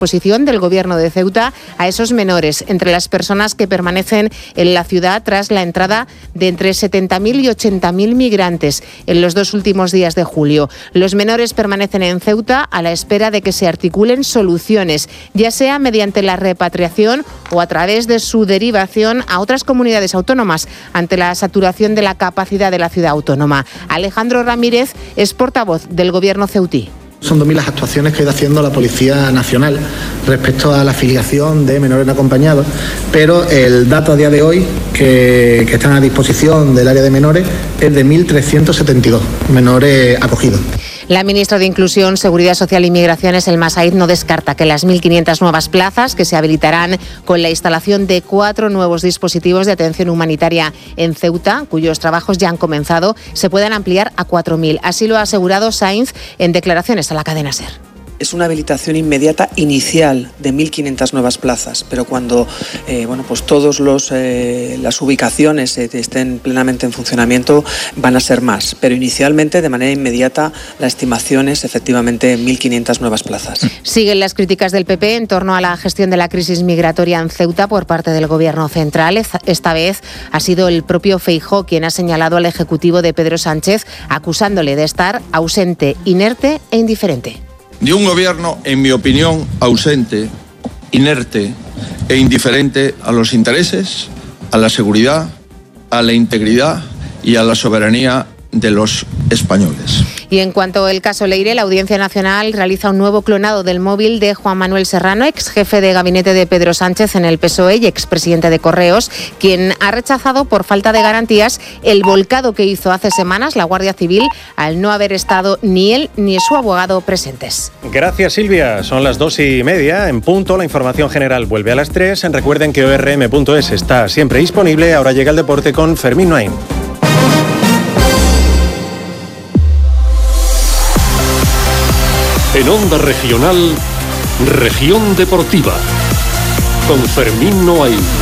disposición del Gobierno de Ceuta a esos menores entre las personas que permanecen en la ciudad tras la entrada de entre 70.000 y 80.000 migrantes en los 2 últimos días de julio. Los menores permanecen en Ceuta a la espera de que se articulen soluciones, ya sea mediante la repatriación o a través de su derivación a otras comunidades autónomas ante la saturación de la capacidad de la ciudad autónoma. Alejandro Ramírez es portavoz del Gobierno ceutí. Son 2.000 las actuaciones que ha ido haciendo la Policía Nacional respecto a la afiliación de menores no acompañados, pero el dato a día de hoy que están a disposición del área de menores es de 1.372 menores acogidos. La ministra de Inclusión, Seguridad Social y Migraciones, Elma Said, no descarta que las 1.500 nuevas plazas que se habilitarán con la instalación de 4 nuevos dispositivos de atención humanitaria en Ceuta, cuyos trabajos ya han comenzado, se puedan ampliar a 4.000. Así lo ha asegurado Sainz en declaraciones a la cadena SER. Es una habilitación inmediata inicial de 1.500 nuevas plazas, pero cuando todas las ubicaciones estén plenamente en funcionamiento van a ser más. Pero inicialmente, de manera inmediata, la estimación es efectivamente 1.500 nuevas plazas. Siguen las críticas del PP en torno a la gestión de la crisis migratoria en Ceuta por parte del Gobierno central. Esta vez ha sido el propio Feijóo quien ha señalado al Ejecutivo de Pedro Sánchez, acusándole de estar ausente, inerte e indiferente. De un gobierno, en mi opinión, ausente, inerte e indiferente a los intereses, a la seguridad, a la integridad y a la soberanía de los españoles. Y en cuanto al caso Leire, la Audiencia Nacional realiza un nuevo clonado del móvil de Juan Manuel Serrano, ex jefe de gabinete de Pedro Sánchez en el PSOE y expresidente de Correos, quien ha rechazado por falta de garantías el volcado que hizo hace semanas la Guardia Civil al no haber estado ni él ni su abogado presentes. Gracias, Silvia. Son las 2:30 en punto. La información general vuelve a las 3. Recuerden que orm.es está siempre disponible. Ahora llega el deporte con Fermín Noain. En Onda Regional, Región Deportiva, con Fermín Noain.